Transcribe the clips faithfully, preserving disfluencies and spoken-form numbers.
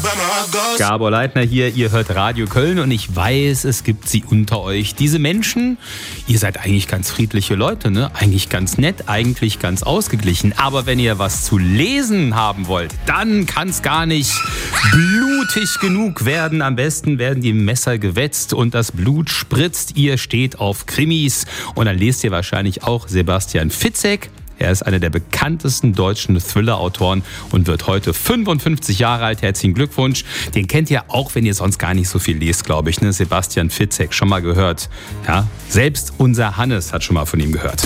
Gabor Leitner hier, ihr hört Radio Köln und ich weiß, es gibt sie unter euch. Diese Menschen, ihr seid eigentlich ganz friedliche Leute, ne? Eigentlich ganz nett, eigentlich ganz ausgeglichen. Aber wenn ihr was zu lesen haben wollt, dann kann es gar nicht blutig genug werden. Am besten werden die Messer gewetzt und das Blut spritzt. Ihr steht auf Krimis und dann lest ihr wahrscheinlich auch Sebastian Fitzek. Er ist einer der bekanntesten deutschen Thriller-Autoren und wird heute fünfundfünfzig Jahre alt. Herzlichen Glückwunsch. Den kennt ihr auch, wenn ihr sonst gar nicht so viel lest, glaube ich. Ne? Sebastian Fitzek, schon mal gehört. Ja? Selbst unser Hannes hat schon mal von ihm gehört.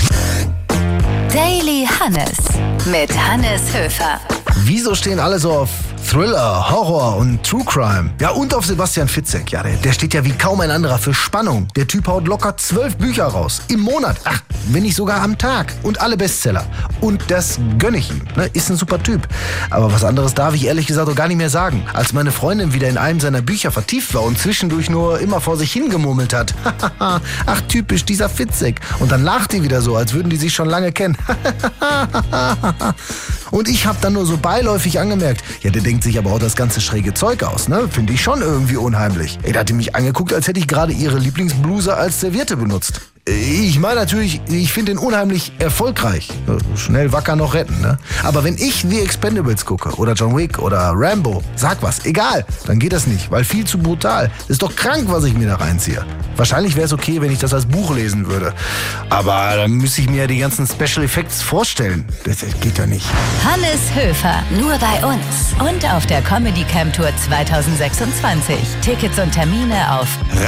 Daily Hannes mit Hannes Höfer. Wieso stehen alle so auf Thriller, Horror und True Crime? Ja, und auf Sebastian Fitzek. Ja, der, der steht ja wie kaum ein anderer für Spannung. Der Typ haut locker zwölf Bücher raus. Im Monat. Ach, wenn nicht sogar am Tag. Und alle Bestseller. Und das gönne ich ihm. Ne? Ist ein super Typ. Aber was anderes darf ich ehrlich gesagt auch gar nicht mehr sagen. Als meine Freundin wieder in einem seiner Bücher vertieft war und zwischendurch nur immer vor sich hingemurmelt hat. Ach, typisch, dieser Fitzek. Und dann lacht die wieder so, als würden die sich schon lange kennen. Und ich habe dann nur so beiläufig angemerkt, ja, der denkt sich aber auch das ganze schräge Zeug aus, ne? Finde ich schon irgendwie unheimlich. Ey, da hat die mich angeguckt, als hätte ich gerade ihre Lieblingsbluse als Serviette benutzt. Ich meine natürlich, ich finde ihn unheimlich erfolgreich. Schnell wacker noch retten, ne? Aber wenn ich The Expendables gucke oder John Wick oder Rambo, sag was, egal, dann geht das nicht, weil viel zu brutal. Ist doch krank, was ich mir da reinziehe. Wahrscheinlich wäre es okay, wenn ich das als Buch lesen würde. Aber dann müsste ich mir ja die ganzen Special Effects vorstellen. Das geht ja nicht. Hannes Höfer, nur bei uns und auf der Comedy Camp Tour zwanzig sechsundzwanzig. Tickets und Termine auf